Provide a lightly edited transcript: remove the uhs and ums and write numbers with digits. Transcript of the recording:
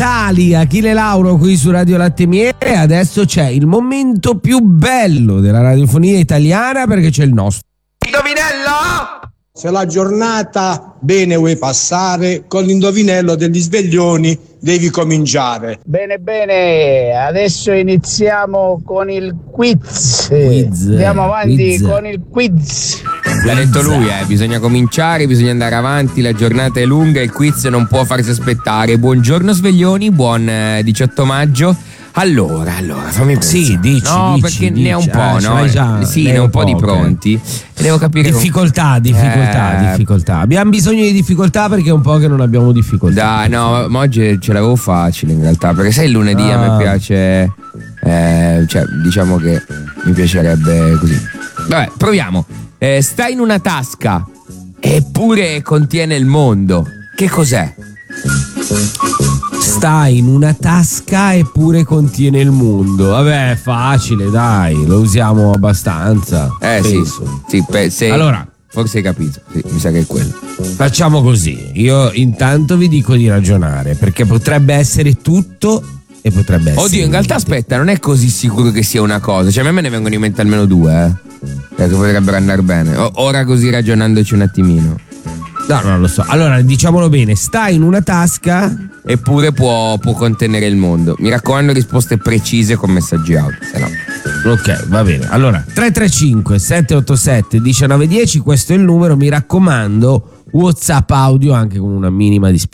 Achille Lauro qui su Radio Latte Miele. Adesso c'è il momento più bello della radiofonia italiana, perché c'è il nostro indovinello. Se la giornata bene vuoi passare, con l'indovinello degli sveglioni devi cominciare. Bene, adesso iniziamo con il quiz. Andiamo avanti con il quiz. L'ha detto lui, bisogna cominciare, bisogna andare avanti, la giornata è lunga, il quiz non può farsi aspettare. Buongiorno sveglioni, buon 18 maggio. Allora, fammi pensare. Sì, dici. Perché ne ho un po', no? Sì, ne ho un po' di pronti. E devo capire. Difficoltà. Abbiamo bisogno di difficoltà perché è un po' che non abbiamo difficoltà. Ma oggi ce l'avevo facile in realtà, perché sai il lunedì a me piace, cioè diciamo che mi piacerebbe così. Vabbè, proviamo. Sta in una tasca eppure contiene il mondo. Che cos'è? Sta in una tasca eppure contiene il mondo. Vabbè, facile, dai, lo usiamo abbastanza. Sì, allora, forse hai capito. Sì, mi sa che è quello. Facciamo così. Io intanto vi dico di ragionare, perché potrebbe essere tutto e potrebbe essere. Oddio, in realtà aspetta, non è così sicuro che sia una cosa. Cioè, a me ne vengono in mente almeno due, che potrebbero andare bene. Ora così ragionandoci un attimino. No, non lo so. Allora, diciamolo bene, sta in una tasca eppure può contenere il mondo. Mi raccomando, risposte precise con messaggi audio, se no. Ok, va bene. Allora, 335 787 1910, questo è il numero, mi raccomando, WhatsApp audio anche con una minima di